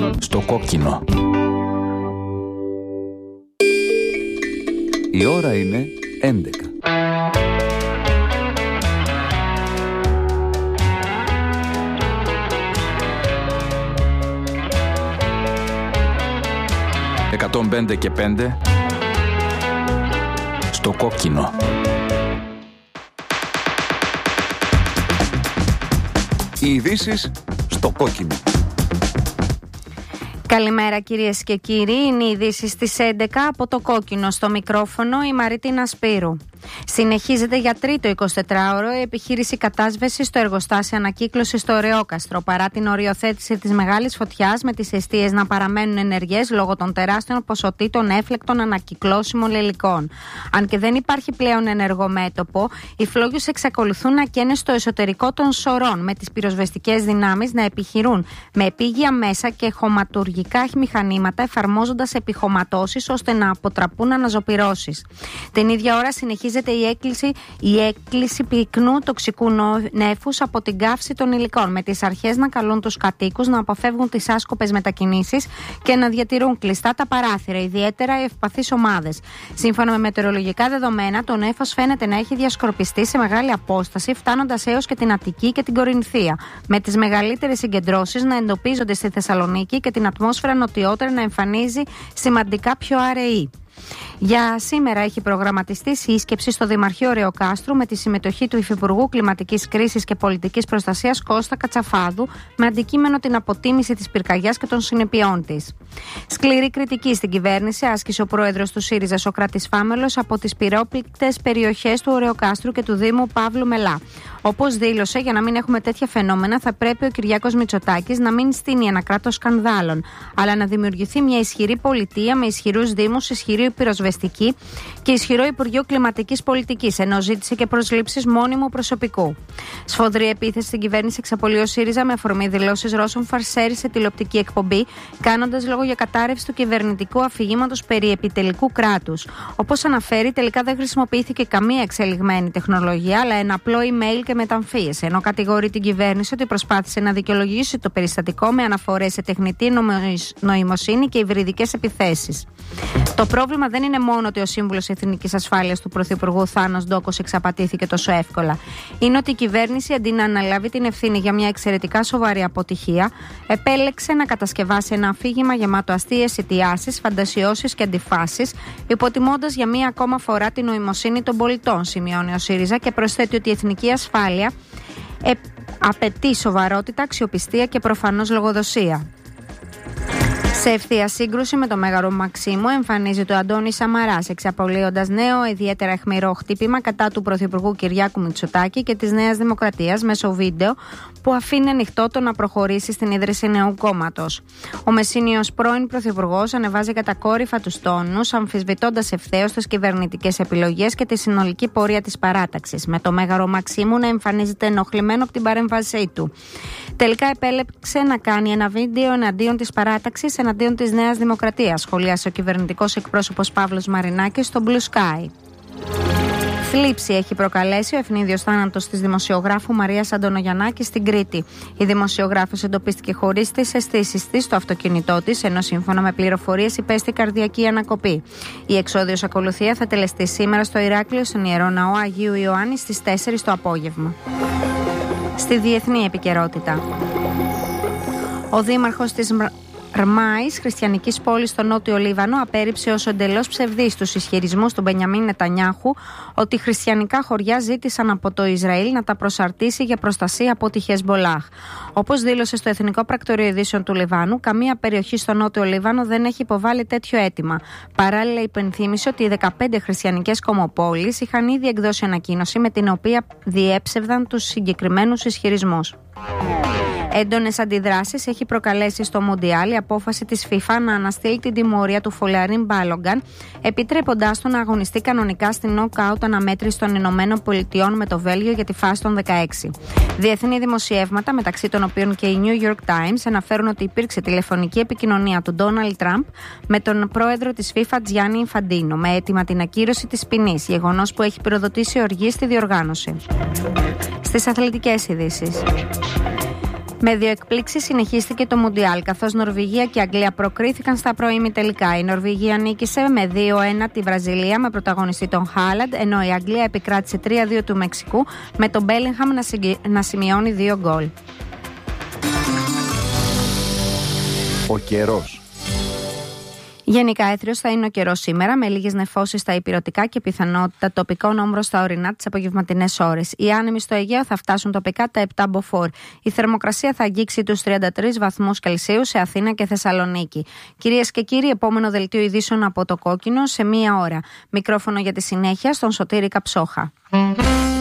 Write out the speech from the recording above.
Στο κόκκινο. Η ώρα είναι 11. «105 και 5» στο κόκκινο. Οι ειδήσεις στο κόκκινο. Καλημέρα κυρίες και κύριοι, είναι οι ειδήσεις στις 11 από το κόκκινο. Στο μικρόφωνο η Μαρίτινα Σπύρου. Συνεχίζεται για τρίτο 24ωρο η επιχείρηση κατάσβεσης στο εργοστάσιο ανακύκλωσης στο Ρεόκαστρο, παρά την οριοθέτηση της μεγάλης φωτιάς με τις εστίες να παραμένουν ενεργές λόγω των τεράστιων ποσοτήτων έφλεκτων ανακυκλώσιμων υλικών. Αν και δεν υπάρχει πλέον ενεργό μέτωπο, οι φλόγες εξακολουθούν να καίνε στο εσωτερικό των σωρών, με τις πυροσβεστικές δυνάμεις να επιχειρούν με επίγεια μέσα και χωματουργικά μηχανήματα, εφαρμόζοντας επιχωματώσεις ώστε να αποτραπούν αναζωπυρώσεις. Την ίδια ώρα συνεχίζεται η έκκληση πυκνού τοξικού νέφους από την καύση των υλικών, με τις αρχές να καλούν τους κατοίκους να αποφεύγουν τις άσκοπες μετακινήσεις και να διατηρούν κλειστά τα παράθυρα, ιδιαίτερα οι ευπαθείς ομάδες. Σύμφωνα με μετεωρολογικά δεδομένα, το νέφος φαίνεται να έχει διασκορπιστεί σε μεγάλη απόσταση, φτάνοντας έως και την Αττική και την Κορινθία, με τις μεγαλύτερες συγκεντρώσεις να εντοπίζονται στη Θεσσαλονίκη και την ατμόσφαιρα νοτιότερα να εμφανίζει σημαντικά πιο αραιή. Για σήμερα έχει προγραμματιστεί σύσκεψη στο Δημαρχείο Ρεοκάστρου με τη συμμετοχή του Υφυπουργού Κλιματικής Κρίσης και Πολιτικής Προστασίας Κώστα Κατσαφάδου, με αντικείμενο την αποτίμηση της πυρκαγιάς και των συνεπειών της. Σκληρή κριτική στην κυβέρνηση άσκησε ο πρόεδρος του ΣΥΡΙΖΑ Σωκράτης Φάμελος από τις πυρόπληκτες περιοχές του Ρεοκάστρου και του Δήμου Παύλου Μελά. Όπως δήλωσε, για να μην έχουμε τέτοια φαινόμενα, θα πρέπει ο Κυριάκος Μητσοτάκης να μην στείνει ένα κράτος σκανδάλων, αλλά να δημιουργηθεί μια ισχυρή πολιτεία με ισχυρούς δήμους, ισχυρή πυροσβεστική και ισχυρό Υπουργείο Κλιματικής Πολιτικής, ενώ ζήτησε και προσλήψεις μόνιμου προσωπικού. Σφοδρή επίθεση στην κυβέρνηση εξαπολύει ο ΣΥΡΙΖΑ με αφορμή δηλώσεις Ρώσων Φαρσέρη σε τηλεοπτική εκπομπή, κάνοντας λόγο για κατάρρευση του κυβερνητικού αφηγήματος περί επιτελικού κράτους. Όπως αναφέρει, τελικά δεν χρησιμοποιήθηκε καμία εξελιγμένη τεχνολογία, αλλά ένα απλό email και μεταμφίεση, ενώ κατηγορεί την κυβέρνηση ότι προσπάθησε να δικαιολογήσει το περιστατικό με αναφορές σε τεχνητή νοημοσύνη και υβριδικές επιθέσεις. Το πρόβλημα δεν είναι μόνο ότι ο σύμβουλος Εθνικής Ασφάλειας του Πρωθυπουργού Θάνος Ντόκος εξαπατήθηκε τόσο εύκολα. Είναι ότι η κυβέρνηση, αντί να αναλάβει την ευθύνη για μια εξαιρετικά σοβαρή αποτυχία, επέλεξε να κατασκευάσει ένα αφήγημα γεμάτο αστείες αιτιάσεις, φαντασιώσεις και αντιφάσεις, υποτιμώντας για μία ακόμα φορά την νοημοσύνη των πολιτών, σημειώνει ο ΣΥΡΙΖΑ και προσθέτει ότι η εθνική ασφάλεια απαιτεί σοβαρότητα, αξιοπιστία και προφανώς λογοδοσία. Σε ευθεία σύγκρουση με το Μέγαρο Μαξίμου εμφανίζεται ο Αντώνης Σαμαράς, εξαπολύοντας νέο ιδιαίτερα αιχμηρό χτύπημα κατά του Πρωθυπουργού Κυριάκου Μητσοτάκη και της Νέας Δημοκρατίας μέσω βίντεο που αφήνει ανοιχτό το να προχωρήσει στην ίδρυση νέου κόμματος. Ο Μεσσήνιος πρώην Πρωθυπουργός ανεβάζει κατακόρυφα τους τόνους, αμφισβητώντας ευθέως τις κυβερνητικές επιλογές και τη συνολική πορεία της παράταξης, με το Μέγαρο Μαξίμου να εμφανίζεται ενοχλημένο από την παρέμβασή του. Τελικά επέλεξε να κάνει ένα βίντεο εναντίον της παράταξης, εναντίον της Νέας Δημοκρατίας, σχολίασε ο κυβερνητικός εκπρόσωπος Παύλος Μαρινάκης στο Blue Sky. Θλίψη έχει προκαλέσει ο ευνίδιος θάνατος της δημοσιογράφου Μαρίας Αντωνογιαννάκη στην Κρήτη. Η δημοσιογράφος εντοπίστηκε χωρίς τις αισθήσεις της στο αυτοκίνητό της, ενώ σύμφωνα με πληροφορίες υπέστη καρδιακή ανακοπή. Η εξόδιος ακολουθία θα τελεστεί σήμερα στο Ηράκλειο, στον Ιερό Ναό Αγίου Ιωάννη, στις 4 το απόγευμα. Στη διεθνή επικαιρότητα. Ο δήμαρχος της Ρμάης, χριστιανικής πόλης στο Νότιο Λίβανο, απέρριψε ως εντελώς ψευδείς τους ισχυρισμούς του Μπενιαμίν Νετανιάχου ότι χριστιανικά χωριά ζήτησαν από το Ισραήλ να τα προσαρτήσει για προστασία από τη Χεσμπολάχ. Όπως δήλωσε στο Εθνικό Πρακτορείο Ειδήσεων του Λιβάνου, καμία περιοχή στο Νότιο Λίβανο δεν έχει υποβάλει τέτοιο αίτημα. Παράλληλα, υπενθύμησε ότι οι 15 χριστιανικές κομμοπόλεις είχαν ήδη εκδώσει ανακοίνωση με την οποία διέψευδαν τους συγκεκριμένους ισχυρισμούς. Έντονες αντιδράσεις έχει προκαλέσει στο Μουντιάλ η απόφαση της FIFA να αναστείλει την τιμωρία του Φολαρίν Μπάλογκαν, επιτρέποντάς τον να αγωνιστεί κανονικά στην νοκάουτ αναμέτρηση των Ηνωμένων Πολιτειών με το Βέλγιο για τη φάση των 16. Διεθνή δημοσιεύματα, μεταξύ των οποίων και η New York Times, αναφέρουν ότι υπήρξε τηλεφωνική επικοινωνία του Ντόναλντ Τραμπ με τον πρόεδρο της FIFA Τζιάννη Ινφαντίνο, με αίτημα την ακύρωση της ποινής, γεγονός που έχει πυροδοτήσει οργή στη διοργάνωση. Στις αθλητικές ειδήσεις. Με 2 εκπλήξεις συνεχίστηκε το Μουντιάλ, καθώς Νορβηγία και Αγγλία προκρίθηκαν στα προημιτελικά. Η Νορβηγία νίκησε με 2-1 τη Βραζιλία με πρωταγωνιστή τον Χάλαντ, ενώ η Αγγλία επικράτησε 3-2 του Μεξικού με τον Μπέλιγχαμ να σημειώνει 2 γκολ. Ο καιρός. Γενικά έθριος θα είναι ο καιρός σήμερα, με λίγες νεφώσεις στα ηπειρωτικά και πιθανότητα τοπικών όμβρων στα ορεινά τις απογευματινές ώρες. Οι άνεμοι στο Αιγαίο θα φτάσουν τοπικά τα 7 μποφόρ. Η θερμοκρασία θα αγγίξει τους 33 βαθμούς Κελσίου σε Αθήνα και Θεσσαλονίκη. Κυρίες και κύριοι, επόμενο δελτίο ειδήσεων από το Κόκκινο σε 1 ώρα. Μικρόφωνο για τη συνέχεια στον Σωτήρη Καψόχα.